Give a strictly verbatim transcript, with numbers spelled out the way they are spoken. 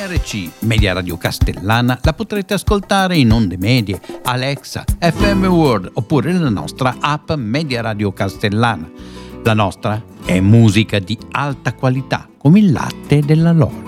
R C Media Radio Castellana la potrete ascoltare in onde medie, Alexa, F M World oppure la nostra app Media Radio Castellana. La nostra è musica di alta qualità, come il latte della Loro.